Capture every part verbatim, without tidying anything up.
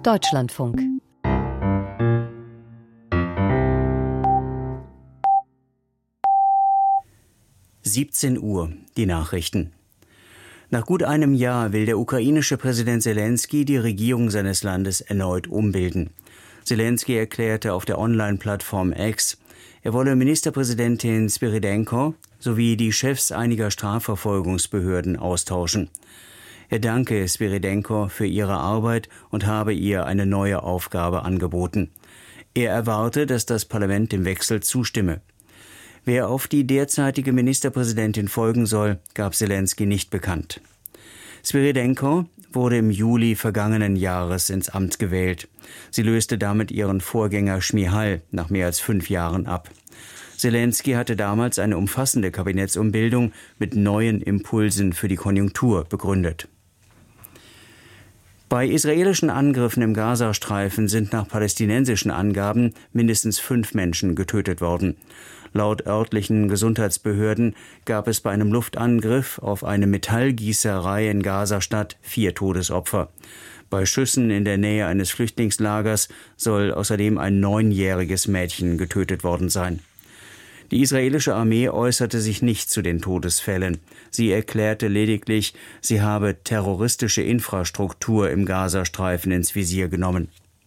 Deutschlandfunk. siebzehn Uhr, die Nachrichten. Nach gut einem Jahr will der ukrainische Präsident Selenskyj die Regierung seines Landes erneut umbilden. Selenskyj erklärte auf der Online-Plattform X, er wolle Ministerpräsidentin Spyrydenko sowie die Chefs einiger Strafverfolgungsbehörden austauschen. Er danke Spyrydenko für ihre Arbeit und habe ihr eine neue Aufgabe angeboten. Er erwarte, dass das Parlament dem Wechsel zustimme. Wer auf die derzeitige Ministerpräsidentin folgen soll, gab Selenskyj nicht bekannt. Spyrydenko wurde im Juli vergangenen Jahres ins Amt gewählt. Sie löste damit ihren Vorgänger Šmyhal nach mehr als fünf Jahren ab. Selenskyj hatte damals eine umfassende Kabinettsumbildung mit neuen Impulsen für die Konjunktur begründet. Bei israelischen Angriffen im Gazastreifen sind nach palästinensischen Angaben mindestens fünf Menschen getötet worden. Laut örtlichen Gesundheitsbehörden gab es bei einem Luftangriff auf eine Metallgießerei in Gazastadt vier Todesopfer. Bei Schüssen in der Nähe eines Flüchtlingslagers soll außerdem ein neunjähriges Mädchen getötet worden sein. Die israelische Armee äußerte sich nicht zu den Todesfällen. Sie erklärte lediglich, sie habe terroristische Infrastruktur im Gazastreifen ins Visier genommen.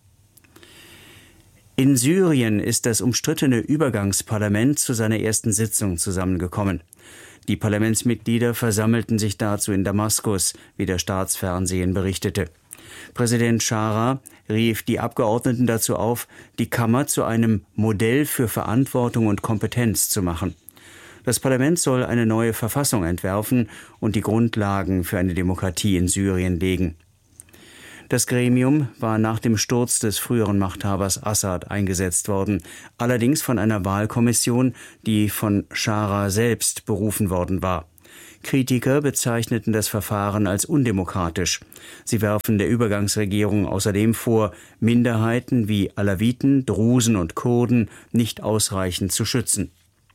In Syrien ist das umstrittene Übergangsparlament zu seiner ersten Sitzung zusammengekommen. Die Parlamentsmitglieder versammelten sich dazu in Damaskus, wie das Staatsfernsehen berichtete. Präsident Shara rief die Abgeordneten dazu auf, die Kammer zu einem Modell für Verantwortung und Kompetenz zu machen. Das Parlament soll eine neue Verfassung entwerfen und die Grundlagen für eine Demokratie in Syrien legen. Das Gremium war nach dem Sturz des früheren Machthabers Assad eingesetzt worden, allerdings von einer Wahlkommission, die von Shara selbst berufen worden war. Kritiker bezeichneten das Verfahren als undemokratisch. Sie werfen der Übergangsregierung außerdem vor, Minderheiten wie Alawiten, Drusen und Kurden nicht ausreichend zu schützen.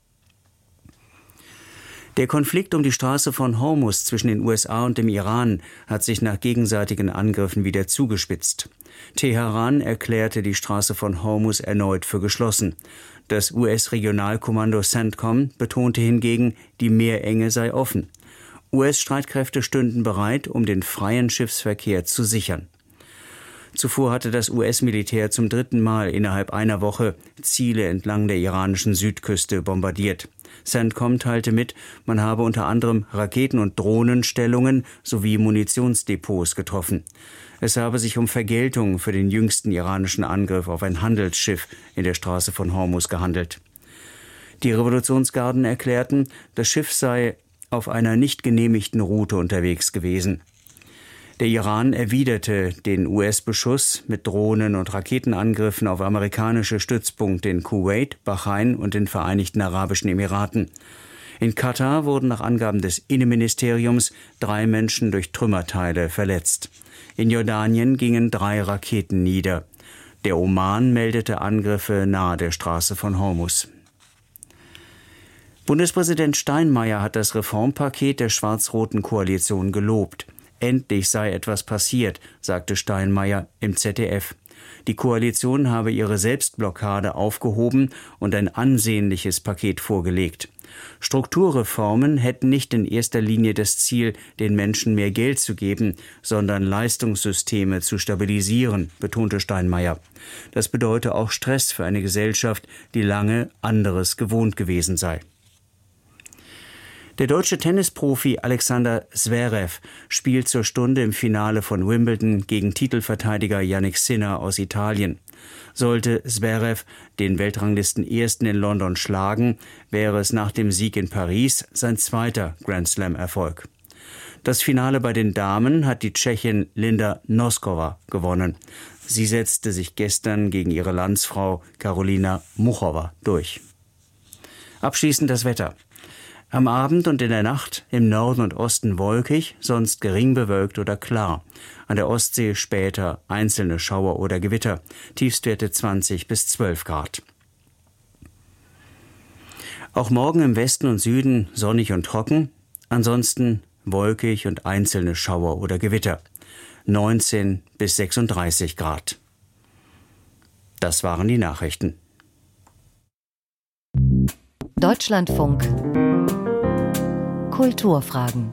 Der Konflikt um die Straße von Hormuz zwischen den U S A und dem Iran hat sich nach gegenseitigen Angriffen wieder zugespitzt. Teheran erklärte die Straße von Hormuz erneut für geschlossen. Das U S-Regionalkommando CENTCOM betonte hingegen, die Meerenge sei offen. U S-Streitkräfte stünden bereit, um den freien Schiffsverkehr zu sichern. Zuvor hatte das U S-Militär zum dritten Mal innerhalb einer Woche Ziele entlang der iranischen Südküste bombardiert. CENTCOM teilte mit, man habe unter anderem Raketen- und Drohnenstellungen sowie Munitionsdepots getroffen. Es habe sich um Vergeltung für den jüngsten iranischen Angriff auf ein Handelsschiff in der Straße von Hormuz gehandelt. Die Revolutionsgarden erklärten, das Schiff sei auf einer nicht genehmigten Route unterwegs gewesen. Der Iran erwiderte den U S-Beschuss mit Drohnen- und Raketenangriffen auf amerikanische Stützpunkte in Kuwait, Bahrain und den Vereinigten Arabischen Emiraten. In Katar wurden nach Angaben des Innenministeriums drei Menschen durch Trümmerteile verletzt. In Jordanien gingen drei Raketen nieder. Der Oman meldete Angriffe nahe der Straße von Hormuz. Bundespräsident Steinmeier hat das Reformpaket der schwarz-roten Koalition gelobt. Endlich sei etwas passiert, sagte Steinmeier im Z D F. Die Koalition habe ihre Selbstblockade aufgehoben und ein ansehnliches Paket vorgelegt. Strukturreformen hätten nicht in erster Linie das Ziel, den Menschen mehr Geld zu geben, sondern Leistungssysteme zu stabilisieren, betonte Steinmeier. Das bedeute auch Stress für eine Gesellschaft, die lange anderes gewohnt gewesen sei. Der deutsche Tennisprofi Alexander Zverev spielt zur Stunde im Finale von Wimbledon gegen Titelverteidiger Jannik Sinner aus Italien. Sollte Zverev den Weltranglisten-Ersten in London schlagen, wäre es nach dem Sieg in Paris sein zweiter Grand-Slam-Erfolg. Das Finale bei den Damen hat die Tschechin Linda Noskova gewonnen. Sie setzte sich gestern gegen ihre Landsfrau Karolina Muchova durch. Abschließend das Wetter. Am Abend und in der Nacht im Norden und Osten wolkig, sonst gering bewölkt oder klar. An der Ostsee später einzelne Schauer oder Gewitter. Tiefstwerte zwanzig bis zwölf Grad. Auch morgen im Westen und Süden sonnig und trocken. Ansonsten wolkig und einzelne Schauer oder Gewitter. neunzehn bis sechsunddreißig Grad. Das waren die Nachrichten. Deutschlandfunk Kulturfragen.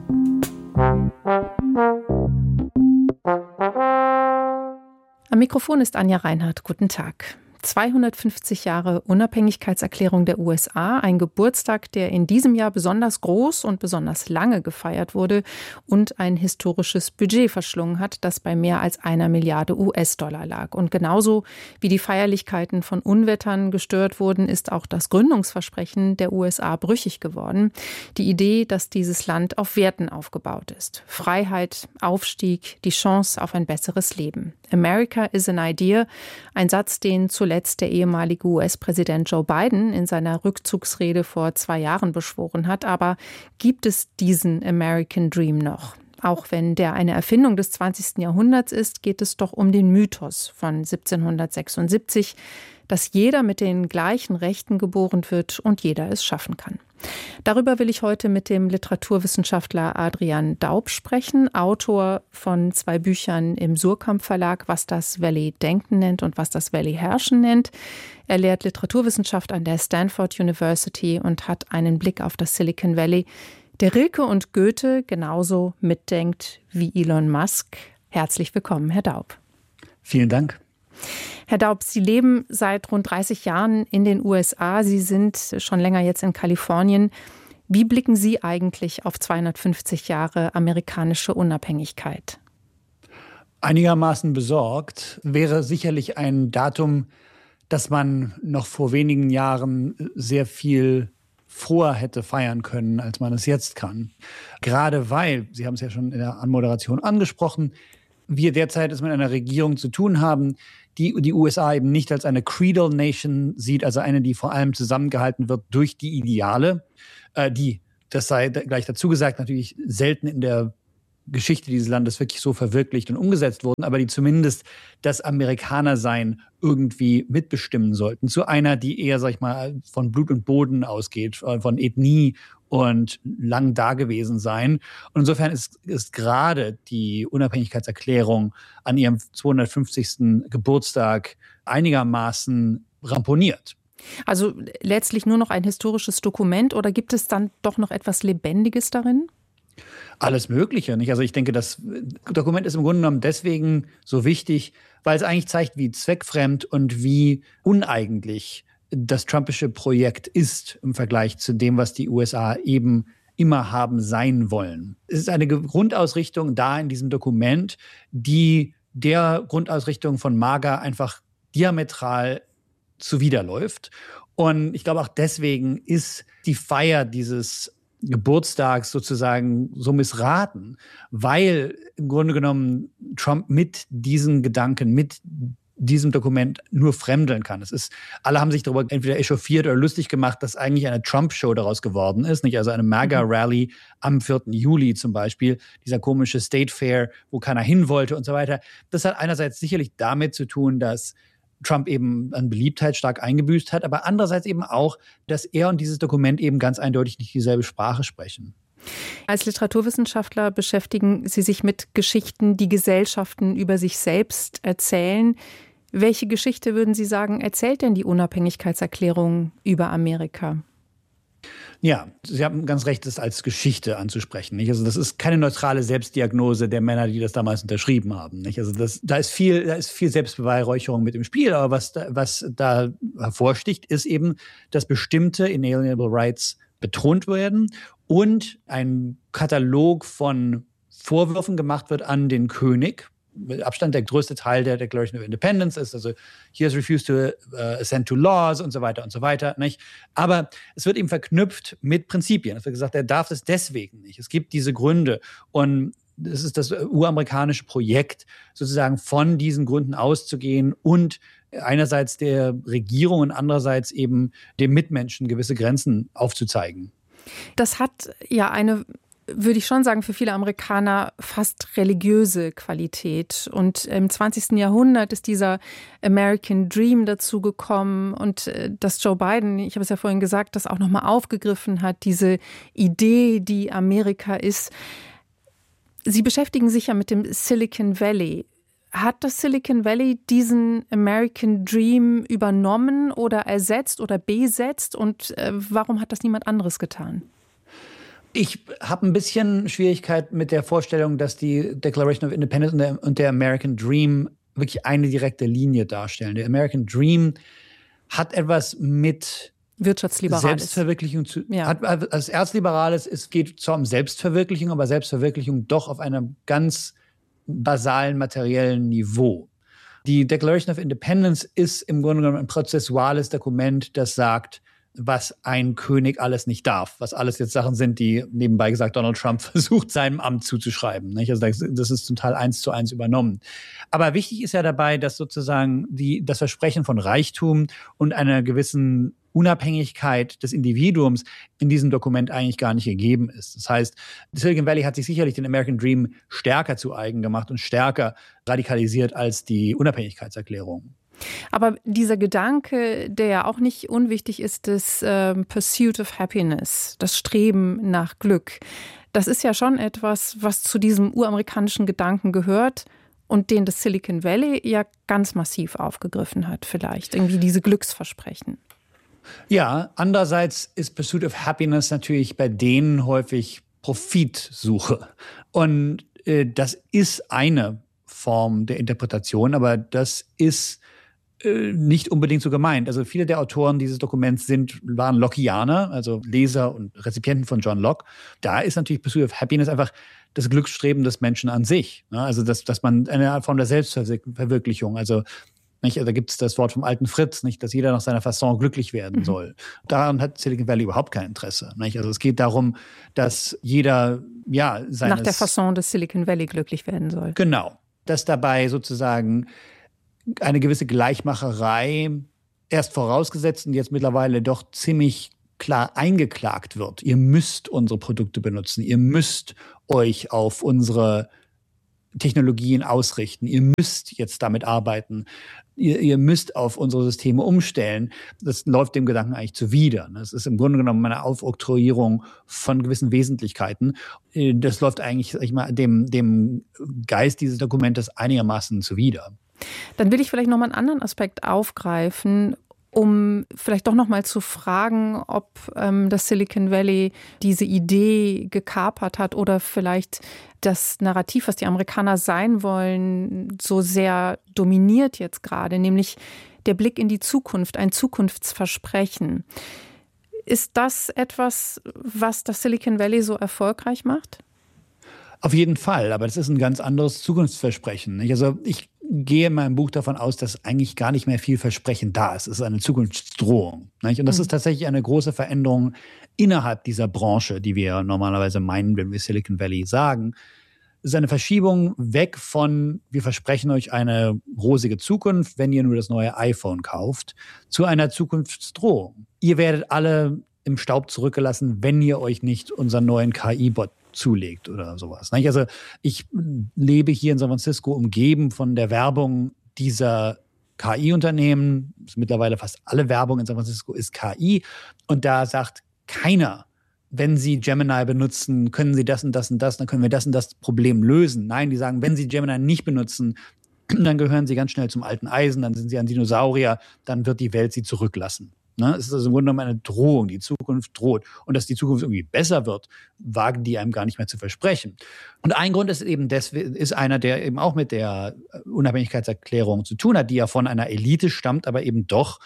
Am Mikrofon ist Anja Reinhardt. Guten Tag. zweihundertfünfzig Jahre Unabhängigkeitserklärung der U S A, ein Geburtstag, der in diesem Jahr besonders groß und besonders lange gefeiert wurde und ein historisches Budget verschlungen hat, das bei mehr als einer Milliarde U S-Dollar lag. Und genauso wie die Feierlichkeiten von Unwettern gestört wurden, ist auch das Gründungsversprechen der U S A brüchig geworden. Die Idee, dass dieses Land auf Werten aufgebaut ist. Freiheit, Aufstieg, die Chance auf ein besseres Leben. America is an idea, ein Satz, den zuletzt der ehemalige U S-Präsident Joe Biden in seiner Rückzugsrede vor zwei Jahren beschworen hat. Aber gibt es diesen American Dream noch? Auch wenn der eine Erfindung des zwanzigsten Jahrhunderts ist, geht es doch um den Mythos von siebzehnhundertsechsundsiebzig, dass jeder mit den gleichen Rechten geboren wird und jeder es schaffen kann. Darüber will ich heute mit dem Literaturwissenschaftler Adrian Daub sprechen, Autor von zwei Büchern im Suhrkamp Verlag, was das Valley Denken nennt und was das Valley Herrschen nennt. Er lehrt Literaturwissenschaft an der Stanford University und hat einen Blick auf das Silicon Valley, der Rilke und Goethe genauso mitdenkt wie Elon Musk. Herzlich willkommen, Herr Daub. Vielen Dank. Herr Daub, Sie leben seit rund dreißig Jahren in den U S A. Sie sind schon länger jetzt in Kalifornien. Wie blicken Sie eigentlich auf zweihundertfünfzig Jahre amerikanische Unabhängigkeit? Einigermaßen besorgt. Wäre sicherlich ein Datum, das man noch vor wenigen Jahren sehr viel froher hätte feiern können, als man es jetzt kann. Gerade weil, Sie haben es ja schon in der Anmoderation angesprochen, wir derzeit es mit einer Regierung zu tun haben, die die U S A eben nicht als eine Creedal Nation sieht, also eine, die vor allem zusammengehalten wird durch die Ideale, äh, die, das sei gleich dazu gesagt, natürlich selten in der Geschichte dieses Landes wirklich so verwirklicht und umgesetzt wurden, aber die zumindest das Amerikanersein irgendwie mitbestimmen sollten. Zu einer, die eher, sag ich mal, von Blut und Boden ausgeht, von Ethnie und lang dagewesen sein. Und insofern ist, ist gerade die Unabhängigkeitserklärung an ihrem zweihundertfünfzigsten Geburtstag einigermaßen ramponiert. Also letztlich nur noch ein historisches Dokument oder gibt es dann doch noch etwas Lebendiges darin? Alles Mögliche, nicht? Also ich denke, das Dokument ist im Grunde genommen deswegen so wichtig, weil es eigentlich zeigt, wie zweckfremd und wie uneigentlich das trumpische Projekt ist im Vergleich zu dem, was die U S A eben immer haben sein wollen. Es ist eine Grundausrichtung da in diesem Dokument, die der Grundausrichtung von MAGA einfach diametral zuwiderläuft. Und ich glaube, auch deswegen ist die Feier dieses Geburtstags sozusagen so missraten, weil im Grunde genommen Trump mit diesen Gedanken, mit diesem Dokument nur fremdeln kann. Es ist, alle haben sich darüber entweder echauffiert oder lustig gemacht, dass eigentlich eine Trump-Show daraus geworden ist, nicht? Also eine MAGA-Rally am vierten Juli zum Beispiel, dieser komische State Fair, wo keiner hin wollte und so weiter. Das hat einerseits sicherlich damit zu tun, dass Trump eben an Beliebtheit stark eingebüßt hat, aber andererseits eben auch, dass er und dieses Dokument eben ganz eindeutig nicht dieselbe Sprache sprechen. Als Literaturwissenschaftler beschäftigen Sie sich mit Geschichten, die Gesellschaften über sich selbst erzählen. Welche Geschichte, würden Sie sagen, erzählt denn die Unabhängigkeitserklärung über Amerika? Ja, Sie haben ganz recht, das als Geschichte anzusprechen. Nicht? Also das ist keine neutrale Selbstdiagnose der Männer, die das damals unterschrieben haben. Nicht? Also das, da ist viel, da ist viel Selbstbeweihräucherung mit im Spiel. Aber was da, was da hervorsticht, ist eben, dass bestimmte inalienable rights betont werden und ein Katalog von Vorwürfen gemacht wird an den König. Mit Abstand der größte Teil der Declaration of Independence ist, also he has refused to uh, assent to laws und so weiter und so weiter. Nicht? Aber es wird eben verknüpft mit Prinzipien. Es wird gesagt, er darf es deswegen nicht. Es gibt diese Gründe. Und es ist das uramerikanische Projekt, sozusagen von diesen Gründen auszugehen und einerseits der Regierung und andererseits eben dem Mitmenschen gewisse Grenzen aufzuzeigen. Das hat ja eine, würde ich schon sagen, für viele Amerikaner fast religiöse Qualität. Und im zwanzigsten Jahrhundert ist dieser American Dream dazu gekommen und dass Joe Biden, ich habe es ja vorhin gesagt, das auch nochmal aufgegriffen hat, diese Idee, die Amerika ist. Sie beschäftigen sich ja mit dem Silicon Valley. Hat das Silicon Valley diesen American Dream übernommen oder ersetzt oder besetzt? Und äh, warum hat das niemand anderes getan? Ich habe ein bisschen Schwierigkeit mit der Vorstellung, dass die Declaration of Independence und der, und der American Dream wirklich eine direkte Linie darstellen. Der American Dream hat etwas mit Wirtschaftsliberales. Selbstverwirklichung zu, ja. hat als Erzliberales, es geht zwar um Selbstverwirklichung, aber Selbstverwirklichung doch auf einem ganz basalen materiellen Niveau. Die Declaration of Independence ist im Grunde genommen ein prozessuales Dokument, das sagt, was ein König alles nicht darf, was alles jetzt Sachen sind, die nebenbei gesagt Donald Trump versucht, seinem Amt zuzuschreiben. Nicht? Also das ist zum Teil eins zu eins übernommen. Aber wichtig ist ja dabei, dass sozusagen die, das Versprechen von Reichtum und einer gewissen Unabhängigkeit des Individuums in diesem Dokument eigentlich gar nicht gegeben ist. Das heißt, Silicon Valley hat sich sicherlich den American Dream stärker zu eigen gemacht und stärker radikalisiert als die Unabhängigkeitserklärung. Aber dieser Gedanke, der ja auch nicht unwichtig ist, des äh, Pursuit of Happiness, das Streben nach Glück, das ist ja schon etwas, was zu diesem uramerikanischen Gedanken gehört und den das Silicon Valley ja ganz massiv aufgegriffen hat vielleicht, irgendwie diese Glücksversprechen. Ja, andererseits ist Pursuit of Happiness natürlich bei denen häufig Profitsuche. Und äh, das ist eine Form der Interpretation, aber das ist äh, nicht unbedingt so gemeint. Also viele der Autoren dieses Dokuments sind, waren Lockeaner, also Leser und Rezipienten von John Locke. Da ist natürlich Pursuit of Happiness einfach das Glücksstreben des Menschen an sich. Ne? Also dass, dass man eine Form der Selbstverwirklichung, also nicht, da gibt es das Wort vom alten Fritz, nicht, dass jeder nach seiner Fasson glücklich werden mhm. soll. Daran hat Silicon Valley überhaupt kein Interesse. Nicht? Also es geht darum, dass jeder ja seines, nach der Fasson des Silicon Valley glücklich werden soll. Genau. Dass dabei sozusagen eine gewisse Gleichmacherei erst vorausgesetzt und jetzt mittlerweile doch ziemlich klar eingeklagt wird. Ihr müsst unsere Produkte benutzen. Ihr müsst euch auf unsere Technologien ausrichten. Ihr müsst jetzt damit arbeiten. Ihr, ihr müsst auf unsere Systeme umstellen. Das läuft dem Gedanken eigentlich zuwider. Das ist im Grunde genommen eine Aufoktroyierung von gewissen Wesentlichkeiten. Das läuft eigentlich, sag ich mal, dem, dem Geist dieses Dokumentes einigermaßen zuwider. Dann will ich vielleicht noch mal einen anderen Aspekt aufgreifen, um vielleicht doch noch mal zu fragen, ob ähm, das Silicon Valley diese Idee gekapert hat oder vielleicht das Narrativ, was die Amerikaner sein wollen, so sehr dominiert jetzt gerade, nämlich der Blick in die Zukunft, ein Zukunftsversprechen. Ist das etwas, was das Silicon Valley so erfolgreich macht? Auf jeden Fall, aber das ist ein ganz anderes Zukunftsversprechen. Nicht? Also ich gehe in meinem Buch davon aus, dass eigentlich gar nicht mehr viel Versprechen da ist. Es ist eine Zukunftsdrohung. Nicht? Und das mhm. ist tatsächlich eine große Veränderung innerhalb dieser Branche, die wir normalerweise meinen, wenn wir Silicon Valley sagen. Es ist eine Verschiebung weg von, wir versprechen euch eine rosige Zukunft, wenn ihr nur das neue iPhone kauft, zu einer Zukunftsdrohung. Ihr werdet alle im Staub zurückgelassen, wenn ihr euch nicht unseren neuen K I-Bot zulegt oder sowas. Also ich lebe hier in San Francisco umgeben von der Werbung dieser K I-Unternehmen. Mittlerweile fast alle Werbung in San Francisco ist K I. Und da sagt keiner, wenn Sie Gemini benutzen, können Sie das und das und das, dann können wir das und das Problem lösen. Nein, die sagen, wenn Sie Gemini nicht benutzen, dann gehören Sie ganz schnell zum alten Eisen, dann sind Sie ein Dinosaurier, dann wird die Welt Sie zurücklassen. Ne? Es ist also im Grunde genommen eine Drohung. Die Zukunft droht. Und dass die Zukunft irgendwie besser wird, wagen die einem gar nicht mehr zu versprechen. Und ein Grund ist eben, das ist einer, der eben auch mit der Unabhängigkeitserklärung zu tun hat, die ja von einer Elite stammt, aber eben doch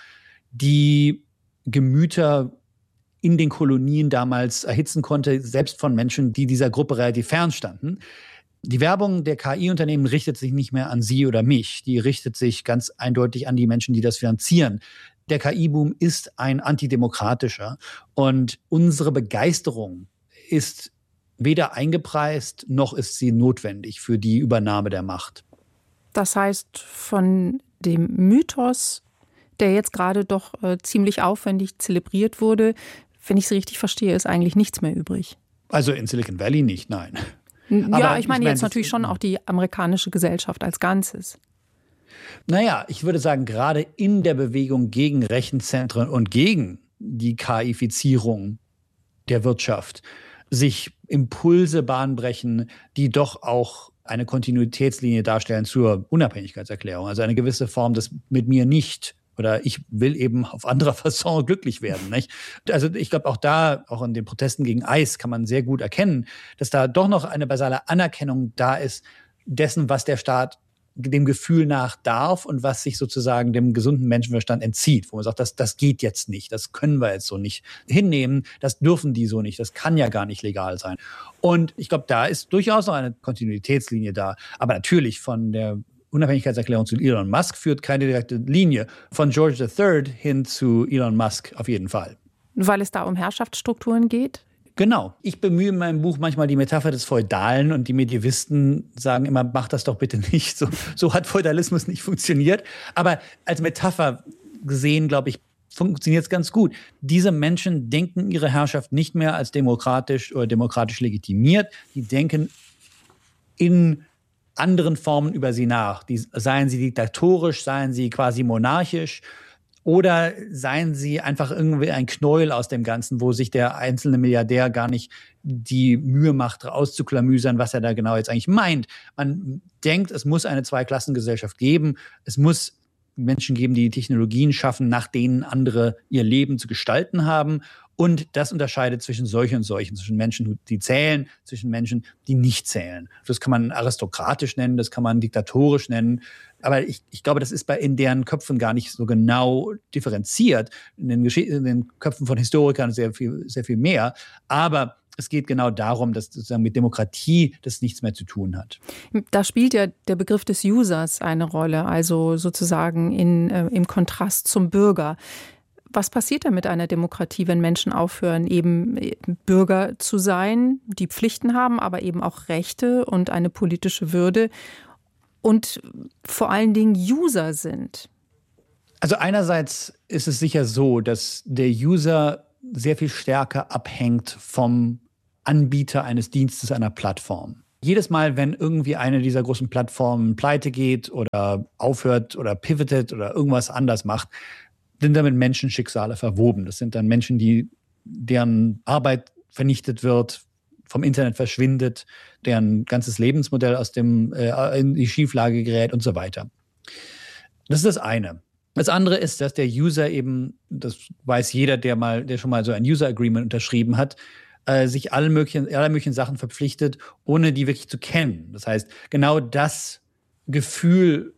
die Gemüter in den Kolonien damals erhitzen konnte, selbst von Menschen, die dieser Gruppe relativ fern standen. Die Werbung der K I-Unternehmen richtet sich nicht mehr an Sie oder mich. Die richtet sich ganz eindeutig an die Menschen, die das finanzieren. Der K I-Boom ist ein antidemokratischer und unsere Begeisterung ist weder eingepreist, noch ist sie notwendig für die Übernahme der Macht. Das heißt, von dem Mythos, der jetzt gerade doch äh, ziemlich aufwendig zelebriert wurde, wenn ich es richtig verstehe, ist eigentlich nichts mehr übrig. Also in Silicon Valley nicht, nein. Ja, Aber ich meine ich jetzt mein, natürlich schon auch die amerikanische Gesellschaft als Ganzes. Naja, ich würde sagen, gerade in der Bewegung gegen Rechenzentren und gegen die K I-Fizierung der Wirtschaft sich Impulse bahnbrechen, die doch auch eine Kontinuitätslinie darstellen zur Unabhängigkeitserklärung. Also eine gewisse Form des mit mir nicht oder ich will eben auf andere Fasson glücklich werden. Nicht? Also ich glaube auch da, auch in den Protesten gegen ICE kann man sehr gut erkennen, dass da doch noch eine basale Anerkennung da ist dessen, was der Staat dem Gefühl nach darf und was sich sozusagen dem gesunden Menschenverstand entzieht, wo man sagt, das, das geht jetzt nicht, das können wir jetzt so nicht hinnehmen, das dürfen die so nicht, das kann ja gar nicht legal sein. Und ich glaube, da ist durchaus noch eine Kontinuitätslinie da. Aber natürlich von der Unabhängigkeitserklärung zu Elon Musk führt keine direkte Linie von George der Dritte hin zu Elon Musk auf jeden Fall. Weil es da um Herrschaftsstrukturen geht? Genau. Ich bemühe in meinem Buch manchmal die Metapher des Feudalen und die Medievisten sagen immer, mach das doch bitte nicht. So, so hat Feudalismus nicht funktioniert. Aber als Metapher gesehen, glaube ich, funktioniert es ganz gut. Diese Menschen denken ihre Herrschaft nicht mehr als demokratisch oder demokratisch legitimiert. Die denken in anderen Formen über sie nach. Die, seien sie diktatorisch, seien sie quasi monarchisch. Oder seien sie einfach irgendwie ein Knäuel aus dem Ganzen, wo sich der einzelne Milliardär gar nicht die Mühe macht, rauszuklamüsern, was er da genau jetzt eigentlich meint. Man denkt, es muss eine Zweiklassengesellschaft geben. Es muss Menschen geben, die Technologien schaffen, nach denen andere ihr Leben zu gestalten haben. Und das unterscheidet zwischen solchen und solchen, zwischen Menschen, die zählen, zwischen Menschen, die nicht zählen. Das kann man aristokratisch nennen, das kann man diktatorisch nennen. Aber ich, ich glaube, das ist bei in deren Köpfen gar nicht so genau differenziert. In den, Gesch- in den Köpfen von Historikern sehr viel, sehr viel mehr. Aber es geht genau darum, dass sozusagen mit Demokratie das nichts mehr zu tun hat. Da spielt ja der Begriff des Users eine Rolle, also sozusagen in, äh, im Kontrast zum Bürger. Was passiert denn mit einer Demokratie, wenn Menschen aufhören, eben Bürger zu sein, die Pflichten haben, aber eben auch Rechte und eine politische Würde und vor allen Dingen User sind? Also einerseits ist es sicher so, dass der User sehr viel stärker abhängt vom Anbieter eines Dienstes, einer Plattform. Jedes Mal, wenn irgendwie eine dieser großen Plattformen pleite geht oder aufhört oder pivotet oder irgendwas anders macht, sind damit Menschenschicksale verwoben. Das sind dann Menschen, die, deren Arbeit vernichtet wird, vom Internet verschwindet, deren ganzes Lebensmodell aus dem, äh, in die Schieflage gerät und so weiter. Das ist das eine. Das andere ist, dass der User eben, das weiß jeder, der mal, der schon mal so ein User Agreement unterschrieben hat, äh, sich alle möglichen, alle möglichen Sachen verpflichtet, ohne die wirklich zu kennen. Das heißt, genau das Gefühl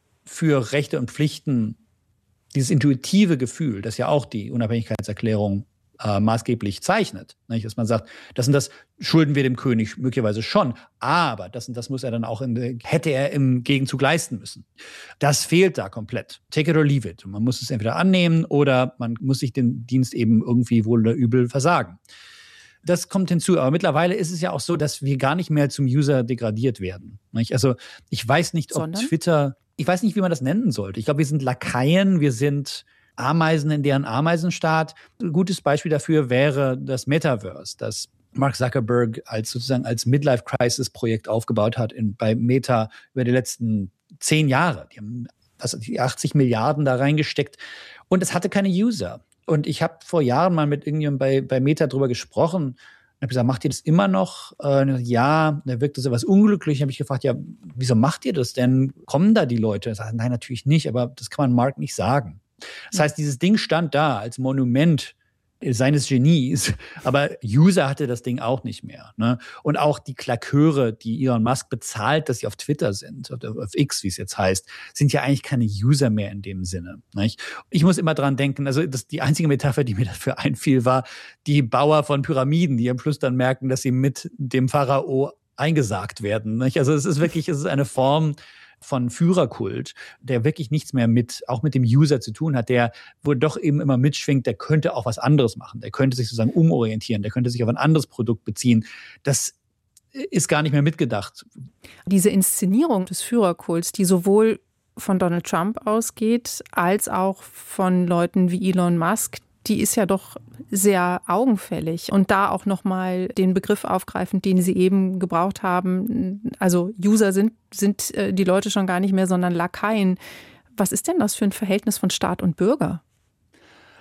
für Rechte und Pflichten, dieses intuitive Gefühl, das ja auch die Unabhängigkeitserklärung äh, maßgeblich zeichnet, nicht? Dass man sagt, das und das schulden wir dem König möglicherweise schon, aber das und das muss er dann auch in, hätte er im Gegenzug leisten müssen. Das fehlt da komplett. Take it or leave it. Man muss es entweder annehmen oder man muss sich den Dienst eben irgendwie wohl oder übel versagen. Das kommt hinzu. Aber mittlerweile ist es ja auch so, dass wir gar nicht mehr zum User degradiert werden. Nicht? Also ich weiß nicht, ob Sondern? Twitter, ich weiß nicht, wie man das nennen sollte. Ich glaube, wir sind Lakaien, wir sind Ameisen in deren Ameisenstaat. Ein gutes Beispiel dafür wäre das Metaverse, das Mark Zuckerberg als sozusagen als Midlife-Crisis-Projekt aufgebaut hat in, bei Meta über die letzten zehn Jahre. Die haben also die achtzig Milliarden da reingesteckt und es hatte keine User. Und ich habe vor Jahren mal mit irgendjemandem bei, bei Meta drüber gesprochen und habe gesagt, macht ihr das immer noch? Äh, ja, da wirkte so was unglücklich. Habe ich gefragt, ja, wieso macht ihr das denn? Kommen da die Leute? Ich sage, nein, natürlich nicht, aber das kann man Mark nicht sagen. Das heißt, dieses Ding stand da als Monument seines Genies, aber User hatte das Ding auch nicht mehr. Ne? Und auch die Klaköre, die Elon Musk bezahlt, dass sie auf Twitter sind, oder auf X, wie es jetzt heißt, sind ja eigentlich keine User mehr in dem Sinne. Nicht? Ich muss immer dran denken, also das, die einzige Metapher, die mir dafür einfiel, war die Bauer von Pyramiden, die am Schluss dann merken, dass sie mit dem Pharao eingesargt werden. Nicht? Also es ist wirklich, es ist eine Form von Führerkult, der wirklich nichts mehr mit, auch mit dem User zu tun hat, der, wo doch eben immer mitschwingt, der könnte auch was anderes machen, der könnte sich sozusagen umorientieren, der könnte sich auf ein anderes Produkt beziehen. Das ist gar nicht mehr mitgedacht. Diese Inszenierung des Führerkults, die sowohl von Donald Trump ausgeht, als auch von Leuten wie Elon Musk, die ist ja doch sehr augenfällig. Und da auch nochmal den Begriff aufgreifend, den Sie eben gebraucht haben. Also User sind, sind die Leute schon gar nicht mehr, sondern Lakaien. Was ist denn das für ein Verhältnis von Staat und Bürger?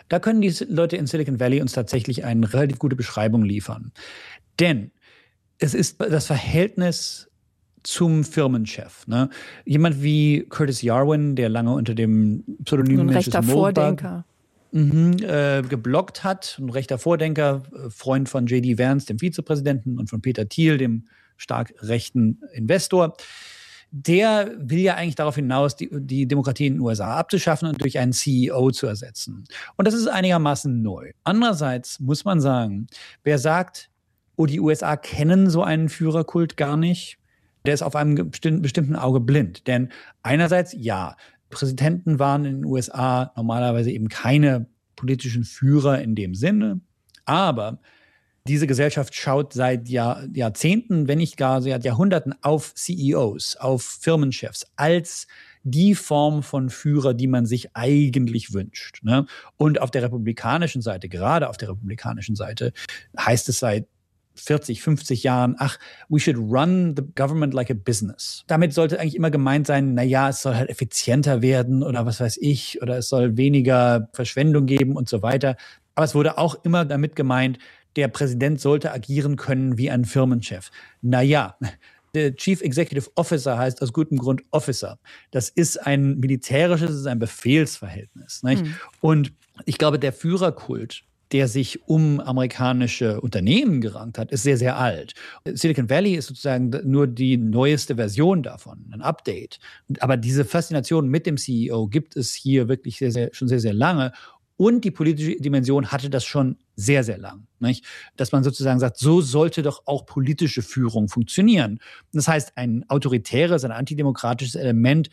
Da können die Leute in Silicon Valley uns tatsächlich eine relativ gute Beschreibung liefern. Denn es ist das Verhältnis zum Firmenchef. Ne? Jemand wie Curtis Yarwin, der lange unter dem Pseudonym so ein rechter Vordenker Mhm, äh, geblockt hat, ein rechter Vordenker, Freund von J D Vance, dem Vizepräsidenten, und von Peter Thiel, dem stark rechten Investor. Der will ja eigentlich darauf hinaus, die, die Demokratie in den U S A abzuschaffen und durch einen C E O zu ersetzen. Und das ist einigermaßen neu. Andererseits muss man sagen, wer sagt, oh, die U S A kennen so einen Führerkult gar nicht, der ist auf einem bestimmten Auge blind. Denn einerseits, ja, Präsidenten waren in den U S A normalerweise eben keine politischen Führer in dem Sinne, aber diese Gesellschaft schaut seit Jahr, Jahrzehnten, wenn nicht gar seit Jahrhunderten auf C E Os, auf Firmenchefs als die Form von Führer, die man sich eigentlich wünscht. Ne? Und auf der republikanischen Seite, gerade auf der republikanischen Seite, heißt es seit vierzig, fünfzig Jahren, ach, we should run the government like a business. Damit sollte eigentlich immer gemeint sein, na ja, es soll halt effizienter werden oder was weiß ich, oder es soll weniger Verschwendung geben und so weiter. Aber es wurde auch immer damit gemeint, der Präsident sollte agieren können wie ein Firmenchef. Na ja, der Chief Executive Officer heißt aus gutem Grund Officer. Das ist ein militärisches, das ist ein Befehlsverhältnis. Nicht? Mhm. Und ich glaube, der Führerkult, der sich um amerikanische Unternehmen gerankt hat, ist sehr, sehr alt. Silicon Valley ist sozusagen nur die neueste Version davon, ein Update. Aber diese Faszination mit dem C E O gibt es hier wirklich sehr, sehr, schon sehr, sehr lange. Und die politische Dimension hatte das schon sehr, sehr lang. Nicht? Dass man sozusagen sagt, so sollte doch auch politische Führung funktionieren. Das heißt, ein autoritäres, ein antidemokratisches Element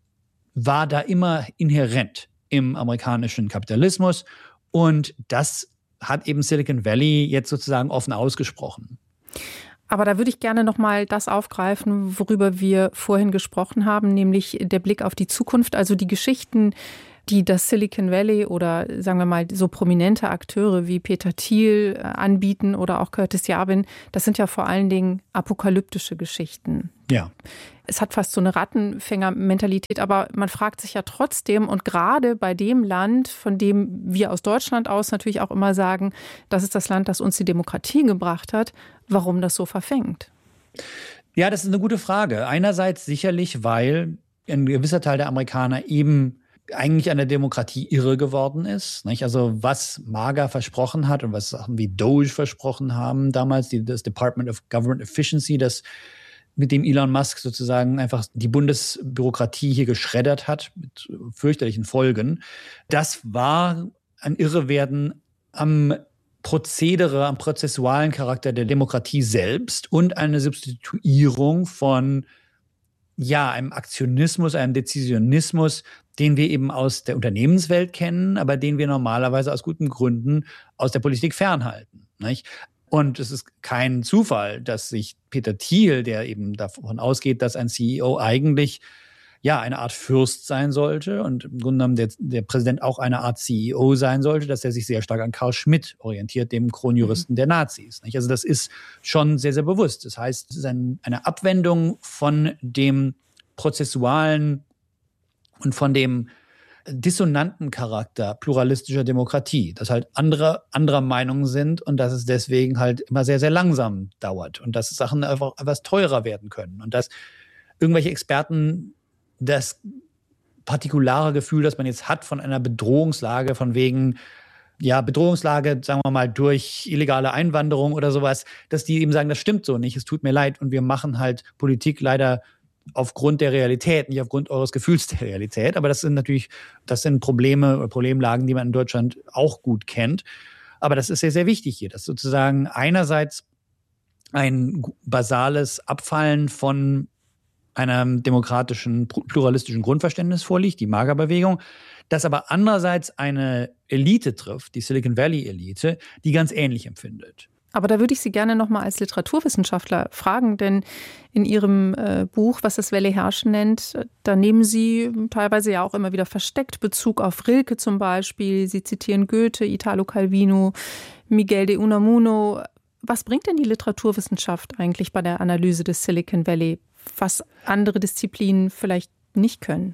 war da immer inhärent im amerikanischen Kapitalismus. Und das hat eben Silicon Valley jetzt sozusagen offen ausgesprochen. Aber da würde ich gerne noch mal das aufgreifen, worüber wir vorhin gesprochen haben, nämlich der Blick auf die Zukunft, also die Geschichten, die das Silicon Valley oder sagen wir mal so prominente Akteure wie Peter Thiel anbieten oder auch Curtis Yarwin, das sind ja vor allen Dingen apokalyptische Geschichten. Ja. Es hat fast so eine Rattenfänger-Mentalität, aber man fragt sich ja trotzdem, und gerade bei dem Land, von dem wir aus Deutschland aus natürlich auch immer sagen, das ist das Land, das uns die Demokratie gebracht hat, warum das so verfängt? Ja, das ist eine gute Frage. Einerseits sicherlich, weil ein gewisser Teil der Amerikaner eben eigentlich an der Demokratie irre geworden ist. Nicht? Also was MAGA versprochen hat und was Sachen wie Doge versprochen haben damals, die, das Department of Government Efficiency, das mit dem Elon Musk sozusagen einfach die Bundesbürokratie hier geschreddert hat, mit fürchterlichen Folgen. Das war ein Irrewerden am Prozedere, am prozessualen Charakter der Demokratie selbst und eine Substituierung von ja, einem Aktionismus, einem Dezisionismus, den wir eben aus der Unternehmenswelt kennen, aber den wir normalerweise aus guten Gründen aus der Politik fernhalten. Nicht? Und es ist kein Zufall, dass sich Peter Thiel, der eben davon ausgeht, dass ein C E O eigentlich ja eine Art Fürst sein sollte und im Grunde genommen der, der Präsident auch eine Art C E O sein sollte, dass er sich sehr stark an Carl Schmitt orientiert, dem Kronjuristen mhm. der Nazis. Nicht? Also das ist schon sehr, sehr bewusst. Das heißt, es ist ein, eine Abwendung von dem prozessualen und von dem dissonanten Charakter pluralistischer Demokratie, dass halt andere anderer Meinung sind und dass es deswegen halt immer sehr, sehr langsam dauert und dass Sachen einfach etwas teurer werden können und dass irgendwelche Experten das partikulare Gefühl, das man jetzt hat von einer Bedrohungslage, von wegen, ja, Bedrohungslage, sagen wir mal, durch illegale Einwanderung oder sowas, dass die eben sagen, das stimmt so nicht, es tut mir leid und wir machen halt Politik leider aufgrund der Realität, nicht aufgrund eures Gefühls der Realität. Aber das sind natürlich, das sind Probleme oder Problemlagen, die man in Deutschland auch gut kennt. Aber das ist sehr, sehr wichtig hier, dass sozusagen einerseits ein basales Abfallen von einem demokratischen, pluralistischen Grundverständnis vorliegt, die MAGA-Bewegung, dass aber andererseits eine Elite trifft, die Silicon Valley-Elite, die ganz ähnlich empfindet. Aber da würde ich Sie gerne noch mal als Literaturwissenschaftler fragen, denn in Ihrem äh, Buch, was das Valley Herrschen nennt, da nehmen Sie teilweise ja auch immer wieder versteckt Bezug auf Rilke zum Beispiel. Sie zitieren Goethe, Italo Calvino, Miguel de Unamuno. Was bringt denn die Literaturwissenschaft eigentlich bei der Analyse des Silicon Valley, was andere Disziplinen vielleicht nicht können?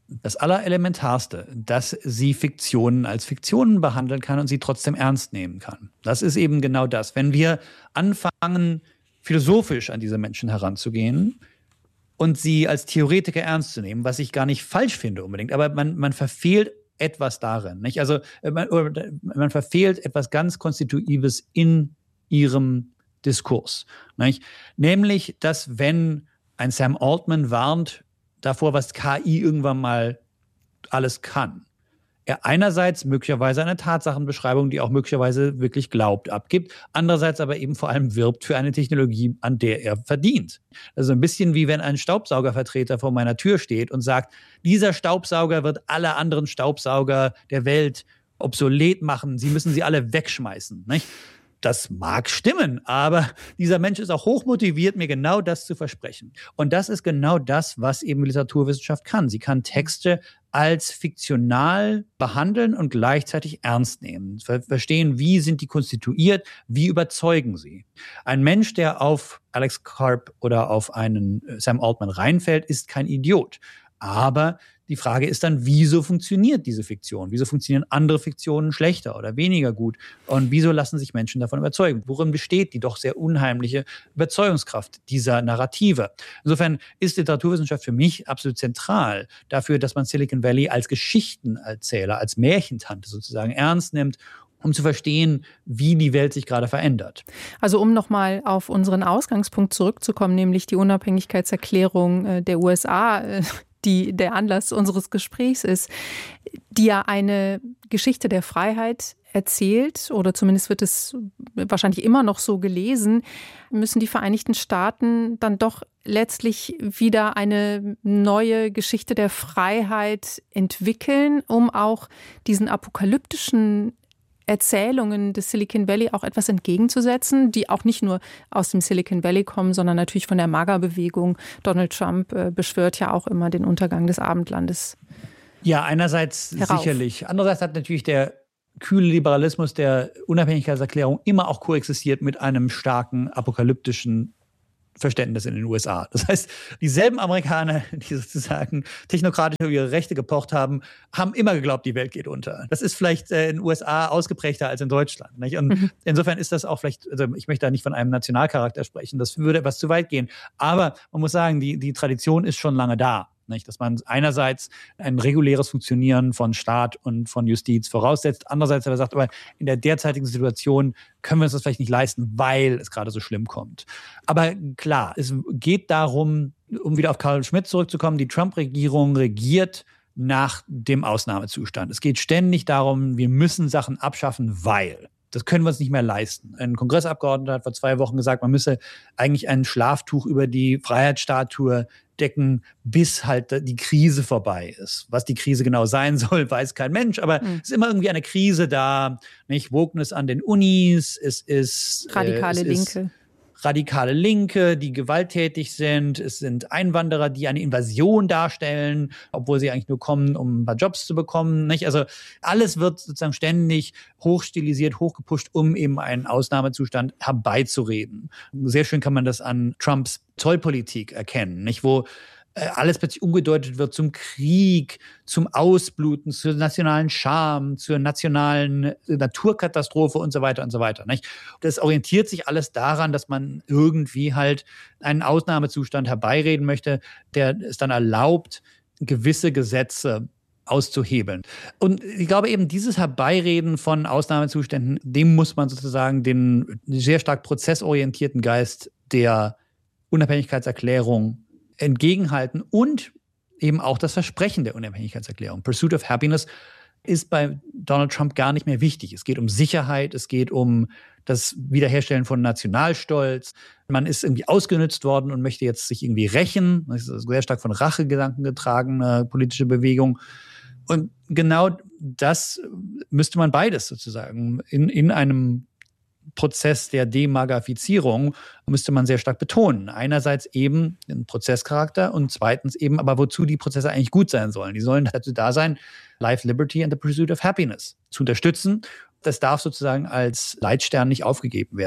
das Allerelementarste, dass sie Fiktionen als Fiktionen behandeln kann und sie trotzdem ernst nehmen kann. Das ist eben genau das. Wenn wir anfangen, philosophisch an diese Menschen heranzugehen und sie als Theoretiker ernst zu nehmen, was ich gar nicht falsch finde unbedingt, aber man, man verfehlt etwas darin. Nicht? Also man, man verfehlt etwas ganz Konstitutives in ihrem Diskurs. Nicht? Nämlich, dass wenn ein Sam Altman warnt davor, was K I irgendwann mal alles kann, er einerseits möglicherweise eine Tatsachenbeschreibung, die auch möglicherweise wirklich glaubt, abgibt, andererseits aber eben vor allem wirbt für eine Technologie, an der er verdient. Also ein bisschen wie wenn ein Staubsaugervertreter vor meiner Tür steht und sagt, dieser Staubsauger wird alle anderen Staubsauger der Welt obsolet machen, sie müssen sie alle wegschmeißen, nicht? Das mag stimmen, aber dieser Mensch ist auch hochmotiviert, mir genau das zu versprechen. Und das ist genau das, was eben Literaturwissenschaft kann. Sie kann Texte als fiktional behandeln und gleichzeitig ernst nehmen. Verstehen, wie sind die konstituiert, wie überzeugen sie. Ein Mensch, der auf Alex Karp oder auf einen Sam Altman reinfällt, ist kein Idiot. Aber die Frage ist dann, wieso funktioniert diese Fiktion? Wieso funktionieren andere Fiktionen schlechter oder weniger gut? Und wieso lassen sich Menschen davon überzeugen? Worin besteht die doch sehr unheimliche Überzeugungskraft dieser Narrative? Insofern ist Literaturwissenschaft für mich absolut zentral dafür, dass man Silicon Valley als Geschichtenerzähler, als Märchentante sozusagen ernst nimmt, um zu verstehen, wie die Welt sich gerade verändert. Also um nochmal auf unseren Ausgangspunkt zurückzukommen, nämlich die Unabhängigkeitserklärung der U S A, die der Anlass unseres Gesprächs ist, die ja eine Geschichte der Freiheit erzählt, oder zumindest wird es wahrscheinlich immer noch so gelesen, müssen die Vereinigten Staaten dann doch letztlich wieder eine neue Geschichte der Freiheit entwickeln, um auch diesen apokalyptischen Erzählungen des Silicon Valley auch etwas entgegenzusetzen, die auch nicht nur aus dem Silicon Valley kommen, sondern natürlich von der MAGA-Bewegung. Donald Trump äh, beschwört ja auch immer den Untergang des Abendlandes. Ja, einerseits herauf. Sicherlich. Andererseits hat natürlich der kühle Liberalismus der Unabhängigkeitserklärung immer auch koexistiert mit einem starken apokalyptischen Verständnis in den U S A. Das heißt, dieselben Amerikaner, die sozusagen technokratisch über ihre Rechte gepocht haben, haben immer geglaubt, die Welt geht unter. Das ist vielleicht äh, in den U S A ausgeprägter als in Deutschland. Nicht? Und mhm. insofern ist das auch vielleicht, also ich möchte da nicht von einem Nationalcharakter sprechen, das würde etwas zu weit gehen. Aber man muss sagen, die, die Tradition ist schon lange da. Nicht? Dass man einerseits ein reguläres Funktionieren von Staat und von Justiz voraussetzt, andererseits aber sagt, aber in der derzeitigen Situation können wir uns das vielleicht nicht leisten, weil es gerade so schlimm kommt. Aber klar, es geht darum, um wieder auf Carl Schmitt zurückzukommen, die Trump-Regierung regiert nach dem Ausnahmezustand. Es geht ständig darum, wir müssen Sachen abschaffen, weil. Das können wir uns nicht mehr leisten. Ein Kongressabgeordneter hat vor zwei Wochen gesagt, man müsse eigentlich ein Schlaftuch über die Freiheitsstatue decken, bis halt die Krise vorbei ist. Was die Krise genau sein soll, weiß kein Mensch, aber mhm. es ist immer irgendwie eine Krise da. Nicht? Wokeness an den Unis, es ist radikale äh, es Linke. Ist radikale Linke, die gewalttätig sind. Es sind Einwanderer, die eine Invasion darstellen, obwohl sie eigentlich nur kommen, um ein paar Jobs zu bekommen. Nicht? Also alles wird sozusagen ständig hochstilisiert, hochgepusht, um eben einen Ausnahmezustand herbeizureden. Sehr schön kann man das an Trumps Zollpolitik erkennen, nicht? Wo alles plötzlich umgedeutet wird zum Krieg, zum Ausbluten, zur nationalen Scham, zur nationalen Naturkatastrophe und so weiter und so weiter. Nicht? Das orientiert sich alles daran, dass man irgendwie halt einen Ausnahmezustand herbeireden möchte, der es dann erlaubt, gewisse Gesetze auszuhebeln. Und ich glaube eben, dieses Herbeireden von Ausnahmezuständen, dem muss man sozusagen den sehr stark prozessorientierten Geist der Unabhängigkeitserklärung entgegenhalten und eben auch das Versprechen der Unabhängigkeitserklärung. Pursuit of Happiness ist bei Donald Trump gar nicht mehr wichtig. Es geht um Sicherheit, es geht um das Wiederherstellen von Nationalstolz. Man ist irgendwie ausgenutzt worden und möchte jetzt sich irgendwie rächen. Das ist sehr stark von Rachegedanken getragene politische Bewegung. Und genau das müsste man beides sozusagen in, in einem Prozess der Demagafizierung müsste man sehr stark betonen. Einerseits eben den Prozesscharakter und zweitens eben, aber wozu die Prozesse eigentlich gut sein sollen. Die sollen dazu da sein, Life, Liberty and the Pursuit of Happiness zu unterstützen. Das darf sozusagen als Leitstern nicht aufgegeben werden.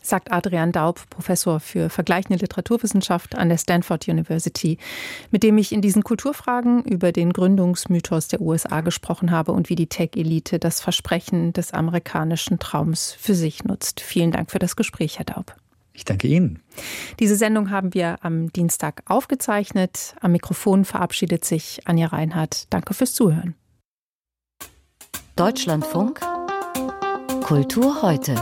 sagt Adrian Daub, Professor für vergleichende Literaturwissenschaft an der Stanford University, mit dem ich in diesen Kulturfragen über den Gründungsmythos der U S A gesprochen habe und wie die Tech-Elite das Versprechen des amerikanischen Traums für sich nutzt. Vielen Dank für das Gespräch, Herr Daub. Ich danke Ihnen. Diese Sendung haben wir am Dienstag aufgezeichnet. Am Mikrofon verabschiedet sich Anja Reinhardt. Danke fürs Zuhören. Deutschlandfunk Kultur heute.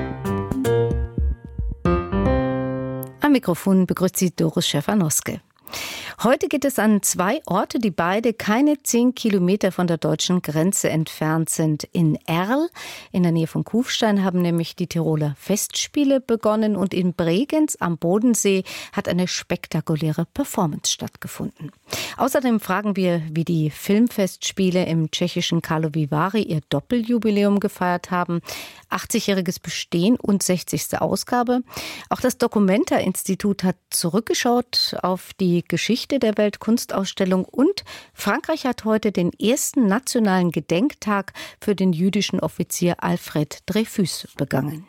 Am Mikrofon begrüßt Sie Doris Schäfer-Noske. Heute geht es an zwei Orte, die beide keine zehn Kilometer von der deutschen Grenze entfernt sind. In Erl, in der Nähe von Kufstein, haben nämlich die Tiroler Festspiele begonnen und in Bregenz am Bodensee hat eine spektakuläre Performance stattgefunden. Außerdem fragen wir, wie die Filmfestspiele im tschechischen Karlovy Vary ihr Doppeljubiläum gefeiert haben. achtzigjähriges Bestehen und sechzigste Ausgabe. Auch das Documenta-Institut hat zurückgeschaut auf die Geschichte der Weltkunstausstellung und Frankreich hat heute den ersten nationalen Gedenktag für den jüdischen Offizier Alfred Dreyfus begangen.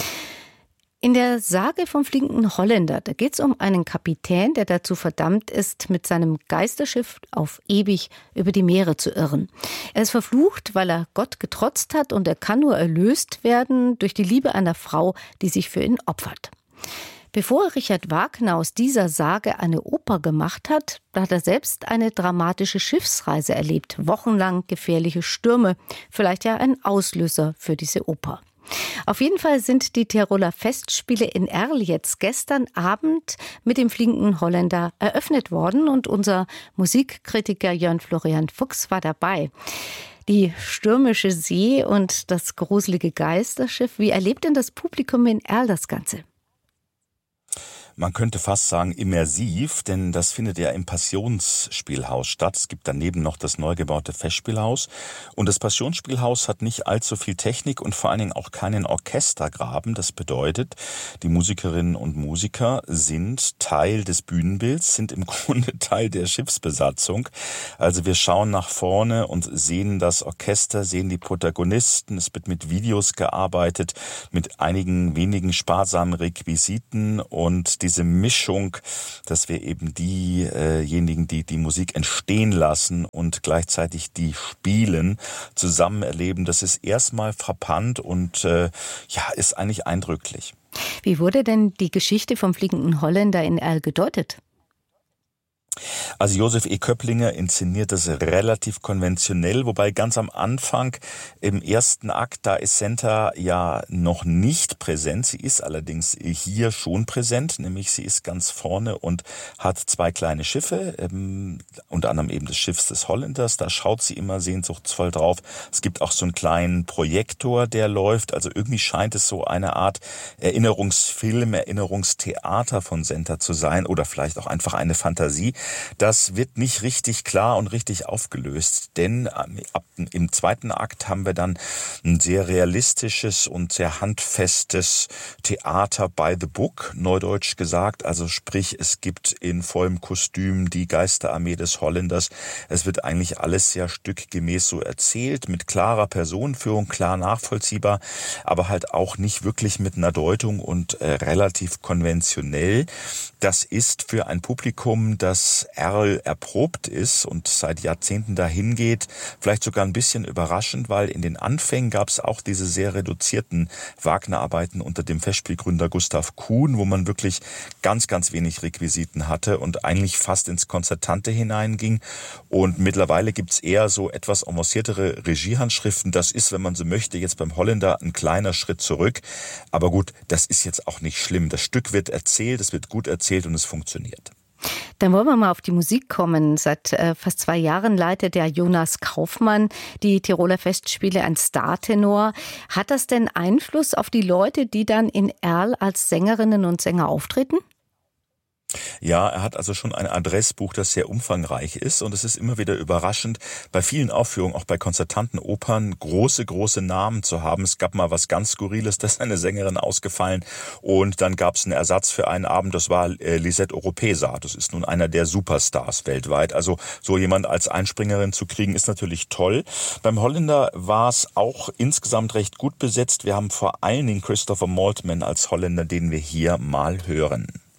In der Sage vom fliegenden Holländer, da geht es um einen Kapitän, der dazu verdammt ist, mit seinem Geisterschiff auf ewig über die Meere zu irren. Er ist verflucht, weil er Gott getrotzt hat und er kann nur erlöst werden durch die Liebe einer Frau, die sich für ihn opfert. Bevor Richard Wagner aus dieser Sage eine Oper gemacht hat, da hat er selbst eine dramatische Schiffsreise erlebt, wochenlang gefährliche Stürme, vielleicht ja ein Auslöser für diese Oper. Auf jeden Fall sind die Tiroler Festspiele in Erl jetzt gestern Abend mit dem fliegenden Holländer eröffnet worden und unser Musikkritiker Jörn Florian Fuchs war dabei. Die stürmische See und das gruselige Geisterschiff, wie erlebt denn das Publikum in Erl das Ganze? Man könnte fast sagen immersiv, denn das findet ja im Passionsspielhaus statt. Es gibt daneben noch das neu gebaute Festspielhaus. Und das Passionsspielhaus hat nicht allzu viel Technik und vor allen Dingen auch keinen Orchestergraben. Das bedeutet, die Musikerinnen und Musiker sind Teil des Bühnenbilds, sind im Grunde Teil der Schiffsbesatzung. Also wir schauen nach vorne und sehen das Orchester, sehen die Protagonisten. Es wird mit Videos gearbeitet, mit einigen wenigen sparsamen Requisiten und die diese Mischung, dass wir eben diejenigen, die die Musik entstehen lassen und gleichzeitig die spielen, zusammen erleben, das ist erstmal frappant und äh, ja, ist eigentlich eindrücklich. Wie wurde denn die Geschichte vom fliegenden Holländer in Erl gedeutet? Also Josef E. Köpplinger inszeniert das relativ konventionell, wobei ganz am Anfang im ersten Akt, da ist Senta ja noch nicht präsent. Sie ist allerdings hier schon präsent, nämlich sie ist ganz vorne und hat zwei kleine Schiffe, ähm, unter anderem eben das Schiff des Holländers. Da schaut sie immer sehnsuchtsvoll drauf. Es gibt auch so einen kleinen Projektor, der läuft. Also irgendwie scheint es so eine Art Erinnerungsfilm, Erinnerungstheater von Senta zu sein oder vielleicht auch einfach eine Fantasie. Das wird nicht richtig klar und richtig aufgelöst, denn ab, im zweiten Akt haben wir dann ein sehr realistisches und sehr handfestes Theater by the book, neudeutsch gesagt. Also sprich, es gibt in vollem Kostüm die Geisterarmee des Holländers. Es wird eigentlich alles sehr stückgemäß so erzählt, mit klarer Personenführung, klar nachvollziehbar, aber halt auch nicht wirklich mit einer Deutung und äh, relativ konventionell. Das ist für ein Publikum, das Erl erprobt ist und seit Jahrzehnten dahin geht, vielleicht sogar ein bisschen überraschend, weil in den Anfängen gab es auch diese sehr reduzierten Wagner-Arbeiten unter dem Festspielgründer Gustav Kuhn, wo man wirklich ganz, ganz wenig Requisiten hatte und eigentlich fast ins Konzertante hineinging. Und mittlerweile gibt es eher so etwas avanciertere Regiehandschriften. Das ist, wenn man so möchte, jetzt beim Holländer ein kleiner Schritt zurück. Aber gut, das ist jetzt auch nicht schlimm. Das Stück wird erzählt, es wird gut erzählt und es funktioniert. Dann wollen wir mal auf die Musik kommen. Seit äh, fast zwei Jahren leitet der Jonas Kaufmann die Tiroler Festspiele, ein Startenor. Hat das denn Einfluss auf die Leute, die dann in Erl als Sängerinnen und Sänger auftreten? Ja, er hat also schon ein Adressbuch, das sehr umfangreich ist und es ist immer wieder überraschend, bei vielen Aufführungen, auch bei konzertanten Opern, große, große Namen zu haben. Es gab mal was ganz Skurriles, da ist eine Sängerin ausgefallen und dann gab es einen Ersatz für einen Abend, das war äh, Lisette Oropesa. Das ist nun einer der Superstars weltweit. Also so jemand als Einspringerin zu kriegen, ist natürlich toll. Beim Holländer war es auch insgesamt recht gut besetzt. Wir haben vor allen Dingen Christopher Maltman als Holländer, den wir hier mal hören.